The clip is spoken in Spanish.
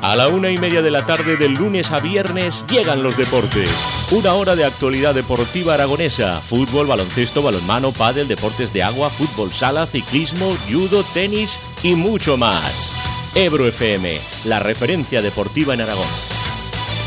A la 1:30 de la tarde del lunes a viernes llegan los deportes. Una hora de actualidad deportiva aragonesa. Fútbol, baloncesto, balonmano, pádel, deportes de agua, fútbol sala, ciclismo, judo, tenis y mucho más. Ebro FM, la referencia deportiva en Aragón.